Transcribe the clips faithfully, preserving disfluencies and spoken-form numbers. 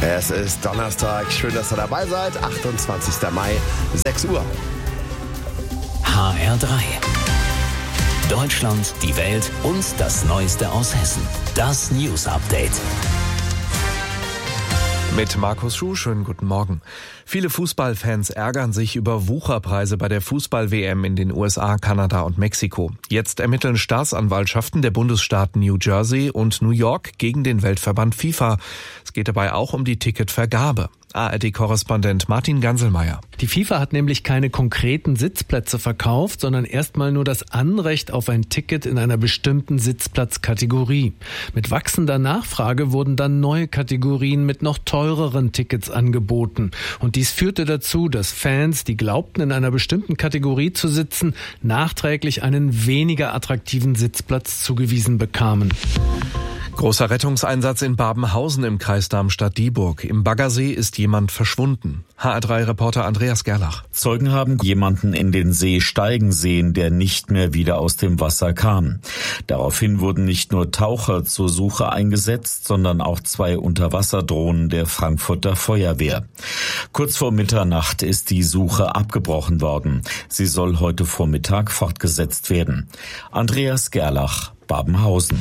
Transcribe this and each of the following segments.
Es ist Donnerstag, schön, dass ihr dabei seid, achtundzwanzigster Mai, sechs Uhr. H R drei. Deutschland, die Welt und das Neueste aus Hessen. Das News Update. Mit Markus Schuh, schönen guten Morgen. Viele Fußballfans ärgern sich über Wucherpreise bei der Fußball-W M in den U S A, Kanada und Mexiko. Jetzt ermitteln Staatsanwaltschaften der Bundesstaaten New Jersey und New York gegen den Weltverband FIFA. Es geht dabei auch um die Ticketvergabe. A R D-Korrespondent Martin Ganselmeier. Die FIFA hat nämlich keine konkreten Sitzplätze verkauft, sondern erstmal nur das Anrecht auf ein Ticket in einer bestimmten Sitzplatzkategorie. Mit wachsender Nachfrage wurden dann neue Kategorien mit noch teureren Tickets angeboten. Und dies führte dazu, dass Fans, die glaubten, in einer bestimmten Kategorie zu sitzen, nachträglich einen weniger attraktiven Sitzplatz zugewiesen bekamen. Großer Rettungseinsatz in Babenhausen im Kreis Darmstadt-Dieburg. Im Baggersee ist jemand verschwunden. H R drei Reporter Andreas Gerlach. Zeugen haben jemanden in den See steigen sehen, der nicht mehr wieder aus dem Wasser kam. Daraufhin wurden nicht nur Taucher zur Suche eingesetzt, sondern auch zwei Unterwasserdrohnen der Frankfurter Feuerwehr. Kurz vor Mitternacht ist die Suche abgebrochen worden. Sie soll heute Vormittag fortgesetzt werden. Andreas Gerlach, Babenhausen.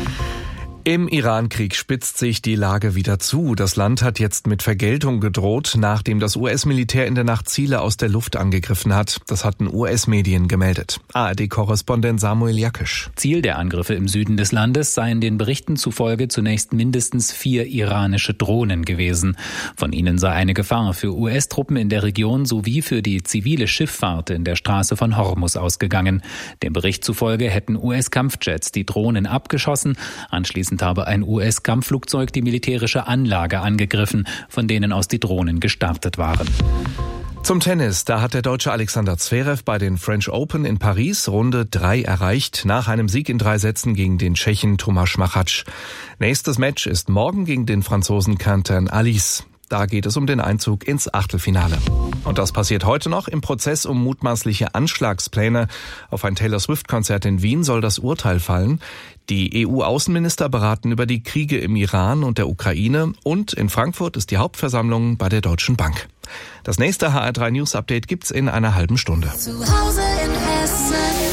Im Iran-Krieg spitzt sich die Lage wieder zu. Das Land hat jetzt mit Vergeltung gedroht, nachdem das U S-Militär in der Nacht Ziele aus der Luft angegriffen hat. Das hatten U S-Medien gemeldet. A R D-Korrespondent Samuel Jakisch. Ziel der Angriffe im Süden des Landes seien den Berichten zufolge zunächst mindestens vier iranische Drohnen gewesen. Von ihnen sei eine Gefahr für U S-Truppen in der Region sowie für die zivile Schifffahrt in der Straße von Hormuz ausgegangen. Dem Bericht zufolge hätten U S-Kampfjets die Drohnen abgeschossen. Anschließend habe ein U S-Kampfflugzeug die militärische Anlage angegriffen, von denen aus die Drohnen gestartet waren. Zum Tennis, da hat der Deutsche Alexander Zverev bei den French Open in Paris Runde drei erreicht, nach einem Sieg in drei Sätzen gegen den Tschechen Tomáš Machač. Nächstes Match ist morgen gegen den Franzosen Quentin Alice. Da geht es um den Einzug ins Achtelfinale. Und das passiert heute noch. Im Prozess um mutmaßliche Anschlagspläne auf ein Taylor Swift-Konzert in Wien soll das Urteil fallen. Die E U-Außenminister beraten über die Kriege im Iran und der Ukraine. Und in Frankfurt ist die Hauptversammlung bei der Deutschen Bank. Das nächste H R drei News Update gibt's in einer halben Stunde. Zu Hause in Hessen.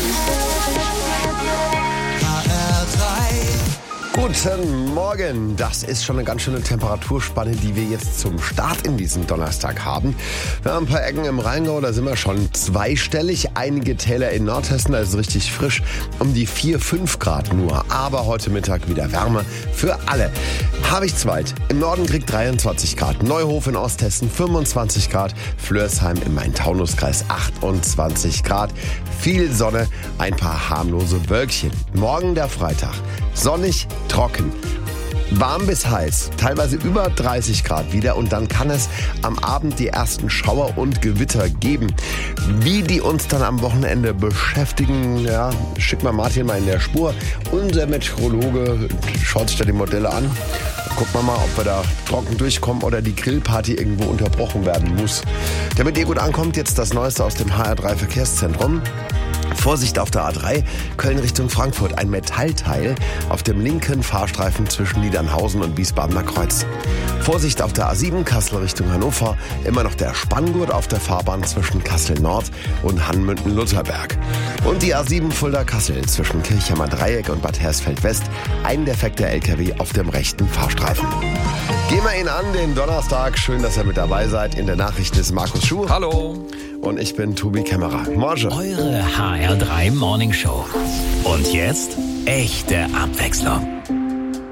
Guten Morgen. Das ist schon eine ganz schöne Temperaturspanne, die wir jetzt zum Start in diesem Donnerstag haben. Wir haben ein paar Ecken im Rheingau, da sind wir schon zweistellig. Einige Täler in Nordhessen, da ist es richtig frisch, um die vier, fünf Grad nur. Aber heute Mittag wieder Wärme für alle. Habichtszweit im Norden kriegt dreiundzwanzig Grad, Neuhof in Osthessen fünfundzwanzig Grad, Flörsheim im Main-Taunus-Kreis achtundzwanzig Grad. Viel Sonne, ein paar harmlose Wölkchen. Morgen der Freitag. Sonnig, trocken, warm bis heiß, teilweise über dreißig Grad wieder und dann kann es am Abend die ersten Schauer und Gewitter geben. Wie die uns dann am Wochenende beschäftigen, ja, schicken wir Martin mal in der Spur. Unser Meteorologe schaut sich da die Modelle an. Gucken wir mal, ob wir da trocken durchkommen oder die Grillparty irgendwo unterbrochen werden muss. Damit ihr gut ankommt, jetzt das Neueste aus dem H R drei Verkehrszentrum. Vorsicht auf der A drei, Köln Richtung Frankfurt. Ein Metallteil auf dem linken Fahrstreifen zwischen Niedernhausen und Wiesbadener Kreuz. Vorsicht auf der A sieben, Kassel Richtung Hannover. Immer noch der Spanngurt auf der Fahrbahn zwischen Kassel Nord und Hanmünden-Lutherberg. Und die A sieben Fulda-Kassel zwischen Kirchheimer Dreieck und Bad Hersfeld West. Ein defekter L K W auf dem rechten Fahrstreifen. Gehen wir ihn an, den Donnerstag. Schön, dass ihr mit dabei seid. In der Nachricht ist Markus Schuh. Hallo. Und ich bin Tobi Kämmerer. Morgen. Eure H R drei Morning Show. Und jetzt echte Abwechslung.